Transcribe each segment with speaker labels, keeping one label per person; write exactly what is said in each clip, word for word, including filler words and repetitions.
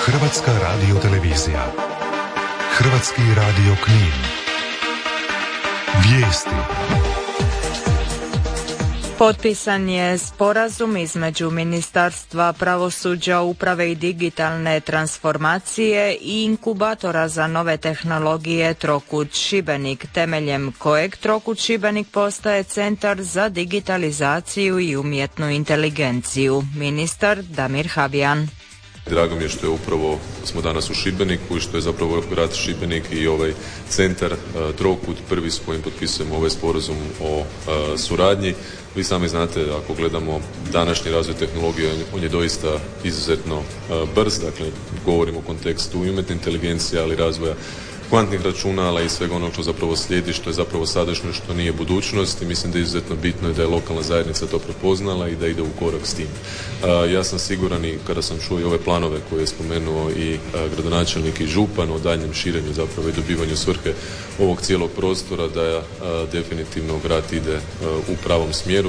Speaker 1: Hrvatska radiotelevizija. Hrvatski radio Knin. Vijesti.
Speaker 2: Potpisan je sporazum između Ministarstva pravosuđa, uprave i digitalne transformacije i inkubatora za nove tehnologije Trokut Šibenik, temeljem kojeg Trokut Šibenik postaje centar za digitalizaciju i umjetnu inteligenciju. Ministar Damir Habijan.
Speaker 3: Drago mi je što je upravo smo danas u Šibeniku i što je zapravo grad Šibenik i ovaj centar uh, Trokut prvi s kojim potpisujemo ovaj sporazum o uh, suradnji. Vi sami znate, ako gledamo današnji razvoj tehnologije, on je doista izuzetno uh, brz, dakle govorimo u kontekstu i umjetne inteligencije, ali razvoja kvantnih računala i svega onog što zapravo slijedi, što je zapravo sadašnje, što nije budućnost, i mislim da je izuzetno bitno da je lokalna zajednica to prepoznala i da ide u korak s tim. Uh, ja sam siguran, i kada sam čuo i ove planove koje je spomenuo i uh, gradonačelnik i župan o daljnjem širenju zapravo i dobivanju svrhe ovog cijelog prostora, da uh, definitivno grad ide uh, u pravom smjeru.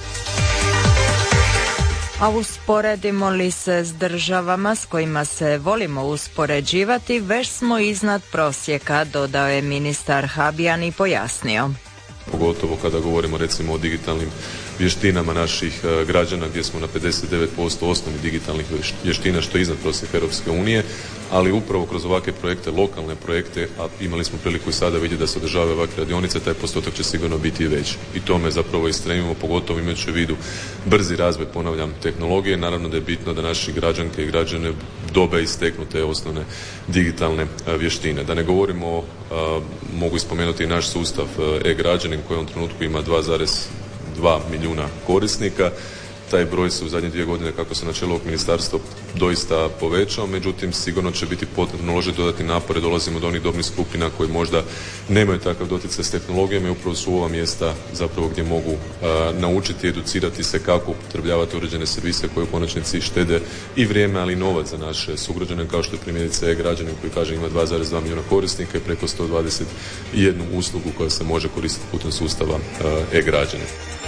Speaker 2: A usporedimo li se s državama s kojima se volimo uspoređivati, već smo iznad prosjeka, dodao je ministar Habijan i pojasnio.
Speaker 3: Pogotovo kada govorimo recimo o digitalnim vještinama naših građana, gdje smo na pedeset devet posto osnovnih digitalnih vještina, što je iznad prosjeka Europske unije, ali upravo kroz ovakve projekte, lokalne projekte, a imali smo priliku i sada vidjeti da se održavaju ovakve radionice, taj postotak će sigurno biti i veći. I tome zapravo i stremimo, pogotovo imajući u vidu brzi razvoj, ponavljam, tehnologije. Naravno da je bitno da naši građanke i građane dobe i steknu te osnovne digitalne vještine. Da ne govorimo, mogu spomenuti i naš sustav e-građanin koji u ovom trenutku ima dva zarez dva milijuna korisnika. Taj broj se u zadnje dvije godine, kako se na čelu ovog ministarstva, doista povećao, međutim sigurno će biti potrebno uložiti dodatni napore. Dolazimo do onih dobnih skupina koji možda nemaju takav doticaj s tehnologijama i upravo su ova mjesta zapravo gdje mogu uh, naučiti, educirati se kako upotrebljavati određene servise koje u konačnici štede i vrijeme, ali i novac za naše sugrađane, kao što je primjerice e-građanin koji kaže ima dva zarez dva milijuna korisnika i preko sto dvadeset jednu uslugu koja se može koristiti putem sustava uh, e-građanin.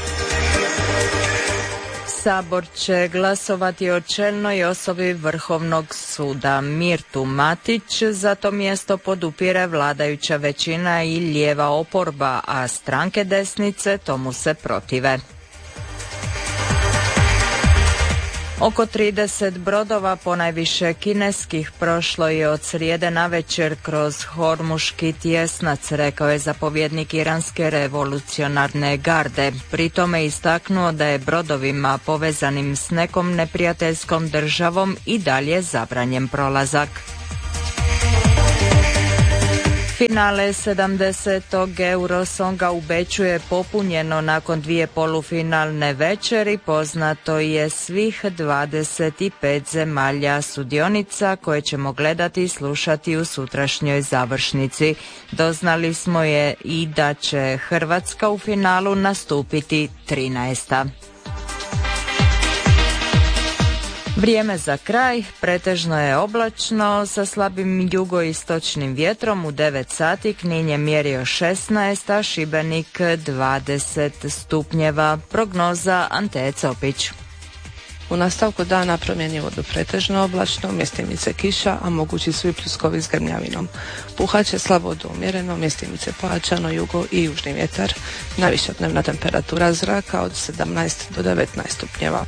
Speaker 2: Sabor će glasovati o čelnoj osobi Vrhovnog suda. Mirtu Matić za to mjesto podupire vladajuća većina i lijeva oporba, a stranke desnice tomu se protive. Oko trideset brodova, ponajviše kineskih, prošlo je od srijede navečer kroz Hormuški tjesnac, rekao je zapovjednik iranske revolucionarne garde. Pri tome istaknuo da je brodovima povezanim s nekom neprijateljskom državom i dalje zabranjen prolazak. Finale sedamdesetog Eurosonga u Beču je popunjeno nakon dvije polufinalne večeri. Poznato je svih dvadeset pet zemalja sudionica koje ćemo gledati i slušati u sutrašnjoj završnici. Doznali smo je i da će Hrvatska u finalu nastupiti trinaesta. Vrijeme za kraj, pretežno je oblačno sa slabim jugoistočnim vjetrom. U devet sati Knin je mjerio šesnaest, a Šibenik dvadeset stupnjeva. Prognoza Ante Copić.
Speaker 4: U nastavku dana promjenjivo do pretežno oblačno, mjestimice kiša, a mogući su i pljuskovi s grmljavinom. Puhat će slabo do umjereno, mjestimice pojačano jugo i južni vjetar. Najviša dnevna temperatura zraka od sedamnaest do devetnaest stupnjeva.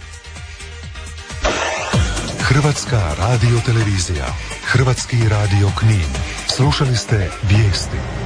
Speaker 1: Hrvatska radiotelevizija, Hrvatski radio Knin. Slušali ste vijesti.